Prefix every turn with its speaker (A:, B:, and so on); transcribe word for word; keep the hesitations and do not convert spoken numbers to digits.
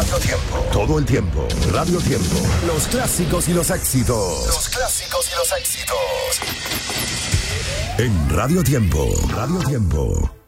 A: Radio Tiempo. Todo el tiempo. Radio Tiempo. Los clásicos y los éxitos. Los clásicos y los éxitos. En Radio Tiempo. Radio Tiempo.